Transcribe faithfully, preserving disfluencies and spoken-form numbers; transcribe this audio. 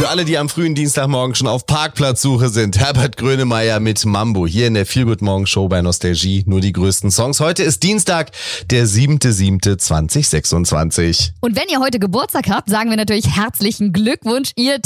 Für alle, die am frühen Dienstagmorgen schon auf Parkplatzsuche sind, Herbert Grönemeyer mit Mambo hier in der Feel Good Morgen Show bei Nostalgie. Nur die größten Songs. Heute ist Dienstag, der siebter siebter zweitausendsechsundzwanzig. Und wenn ihr heute Geburtstag habt, sagen wir natürlich herzlichen Glückwunsch. Ihr